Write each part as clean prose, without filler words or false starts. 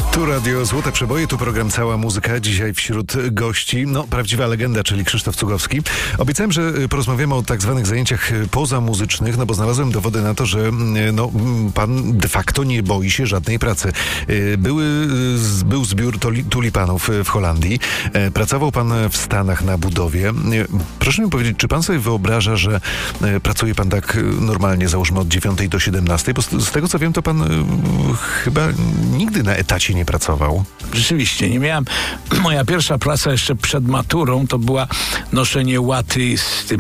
Tu Radio Złote Przeboje, tu program Cała Muzyka. Dzisiaj wśród gości, prawdziwa legenda, czyli Krzysztof Cugowski. Obiecałem, że porozmawiamy o tak zwanych zajęciach pozamuzycznych, bo znalazłem dowody na to, że pan de facto nie boi się żadnej pracy. Był zbiór tulipanów w Holandii. Pracował pan w Stanach na budowie. Proszę mi powiedzieć, czy pan sobie wyobraża, że pracuje pan tak normalnie, załóżmy od 9 do 17? Bo z tego co wiem, to pan chyba nigdy na etacie nie pracował. Rzeczywiście, nie miałem. Moja pierwsza praca jeszcze przed maturą to była noszenie łaty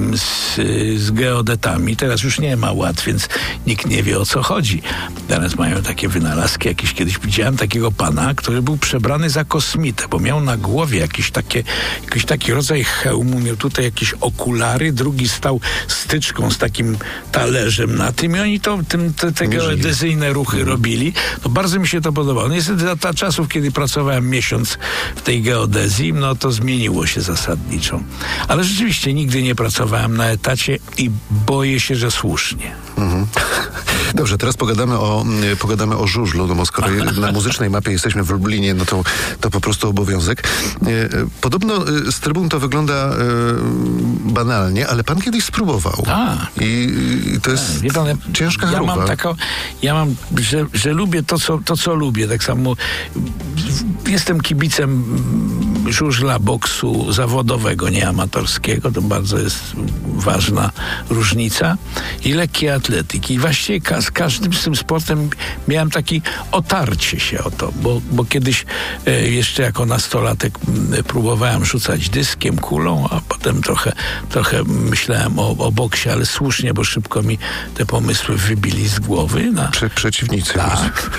z geodetami. Teraz już nie ma łat, więc nikt nie wie, o co chodzi. Teraz mają takie wynalazki. Kiedyś widziałem takiego pana, który był przebrany za kosmitę, bo miał na głowie jakiś taki rodzaj hełmu, miał tutaj jakieś okulary, drugi stał styczką z takim talerzem na tym i oni te geodezyjne ruchy robili. No bardzo mi się to podobało. Niestety za czasów, kiedy pracowałem miesiąc w tej geodezji, to zmieniło się zasadniczo. Ale rzeczywiście nigdy nie pracowałem na etacie i boję się, że słusznie. Mhm. Dobrze, teraz pogadamy o żużlu, bo skoro na muzycznej mapie jesteśmy w Lublinie, to po prostu obowiązek. Podobno z trybun to wygląda banalnie, ale pan kiedyś spróbował. I to jest ciężka choroba. Ja mam, że lubię to, co lubię. Tak samo jestem kibicem żużla, boksu zawodowego, nie amatorskiego. To bardzo jest ważna różnica. I lekkiej atletyki. I właściwie z każdym z tym sportem miałem takie otarcie się o to, bo kiedyś jeszcze jako nastolatek próbowałem rzucać dyskiem, kulą, a potem trochę myślałem o boksie, ale słusznie, bo szybko mi te pomysły wybili z głowy. Przeciwnicy. Tak.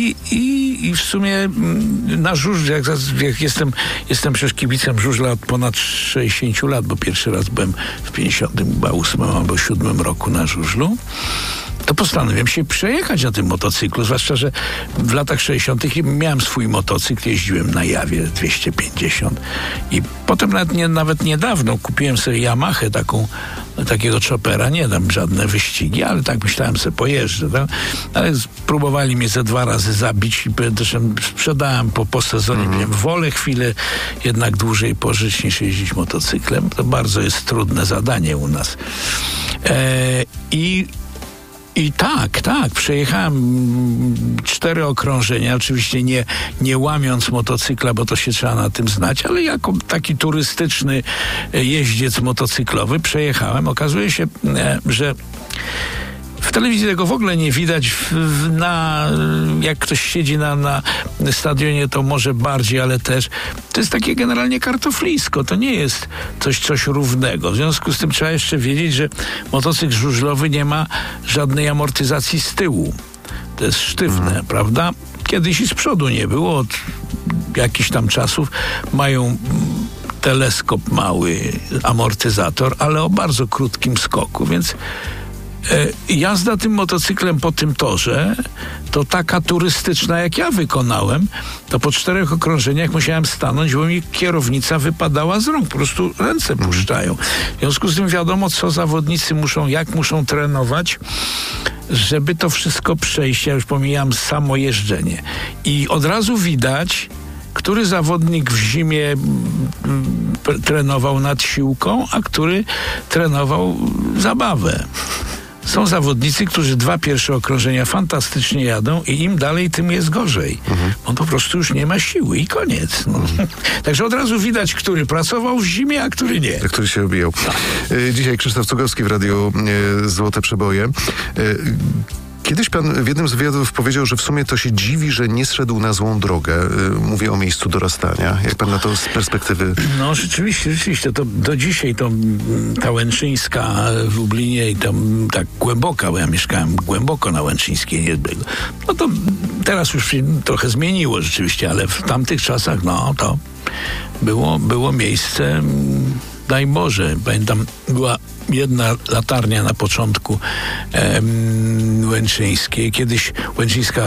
I w sumie na żużlu, jak jestem przecież kibicem żużla od ponad 60 lat, bo pierwszy raz byłem w 58 albo 7 roku na żużlu, to postanowiłem się przejechać na tym motocyklu, zwłaszcza, że w latach 60. miałem swój motocykl, jeździłem na Jawie 250 i potem nawet niedawno kupiłem sobie Yamahę, takiego choppera, nie dam żadne wyścigi, ale tak myślałem sobie, pojeżdżę. Tak? Ale próbowali mnie ze 2 razy zabić i sprzedałem po sezonie. Wolę chwilę jednak dłużej pożyć niż jeździć motocyklem. To bardzo jest trudne zadanie u nas. I tak, przejechałem 4 okrążenia, oczywiście nie łamiąc motocykla, bo to się trzeba na tym znać, ale jako taki turystyczny jeździec motocyklowy przejechałem. Okazuje się, że w telewizji tego w ogóle nie widać. Jak ktoś siedzi na stadionie, to może bardziej, ale też to jest takie generalnie kartoflisko. To nie jest coś równego. W związku z tym trzeba jeszcze wiedzieć, że motocykl żużlowy nie ma żadnej amortyzacji z tyłu. To jest sztywne, prawda? Kiedyś i z przodu nie było. Od jakichś tam czasów mają teleskop mały, amortyzator, ale o bardzo krótkim skoku, więc jazda tym motocyklem po tym torze to taka turystyczna, jak ja wykonałem, to po 4 okrążeniach musiałem stanąć, bo mi kierownica wypadała z rąk, po prostu ręce puszczają. W związku z tym wiadomo, co zawodnicy jak muszą trenować, żeby to wszystko przejść. Ja już pomijam samo jeżdżenie. I od razu widać, który zawodnik w zimie trenował nad siłką, a który trenował zabawę. Są zawodnicy, którzy 2 pierwsze okrążenia fantastycznie jadą i im dalej, tym jest gorzej. On po prostu już nie ma siły i koniec. Także od razu widać, który pracował w zimie, a który nie. Który się obijał. Dzisiaj Krzysztof Cugowski w Radiu Złote Przeboje. Kiedyś pan w jednym z wywiadów powiedział, że w sumie to się dziwi, że nie zszedł na złą drogę. Mówię o miejscu dorastania. Jak pan na to z perspektywy... No rzeczywiście. To do dzisiaj ta Łęczyńska w Lublinie i tam tak głęboka, bo ja mieszkałem głęboko na Łęczyńskiej. No to teraz już się trochę zmieniło rzeczywiście, ale w tamtych czasach to było miejsce... Daj Boże, pamiętam, była jedna latarnia na początku Łęczyńskiej. Kiedyś Łęczyńska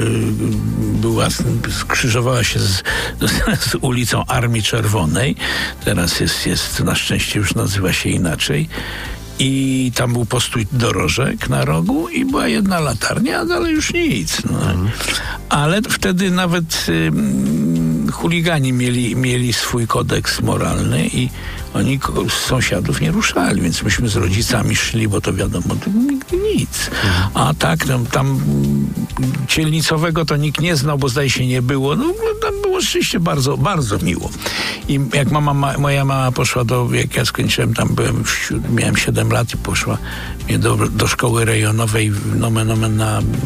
skrzyżowała się z ulicą Armii Czerwonej. Teraz jest na szczęście już nazywa się inaczej. i tam był postój dorożek na rogu i była jedna latarnia, a dalej już nic. No. Ale wtedy nawet chuligani mieli swój kodeks moralny i oni z sąsiadów nie ruszali, więc myśmy z rodzicami szli, bo to wiadomo, to nigdy nic. A tak, tam Cielnicowego to nikt nie znał, bo zdaje się nie było. No tam było rzeczywiście bardzo, bardzo miło. I jak moja mama poszła jak ja skończyłem, tam miałem 7 lat i poszła mnie do szkoły rejonowej, nomen omen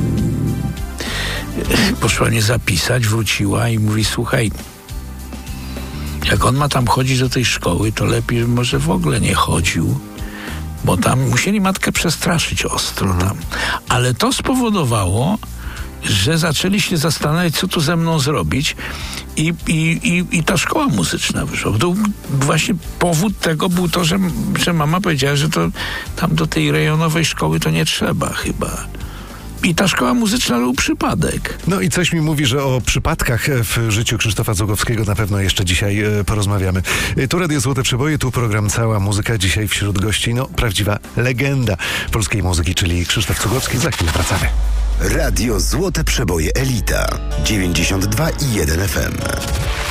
poszła mnie zapisać, wróciła i mówi, słuchaj, jak on ma tam chodzić do tej szkoły, to lepiej może w ogóle nie chodził, bo tam musieli matkę przestraszyć ostro tam. Ale to spowodowało, że zaczęli się zastanawiać, co tu ze mną zrobić i ta szkoła muzyczna wyszła. Właśnie powód tego był to, że mama powiedziała, że to tam do tej rejonowej szkoły to nie trzeba chyba. I ta szkoła muzyczna był przypadek. No i coś mi mówi, że o przypadkach w życiu Krzysztofa Cugowskiego na pewno jeszcze dzisiaj porozmawiamy. Tu Radio Złote Przeboje, tu program Cała Muzyka. Dzisiaj wśród gości, prawdziwa legenda polskiej muzyki, czyli Krzysztof Cugowski. Za chwilę wracamy. Radio Złote Przeboje Elita 92,1 FM.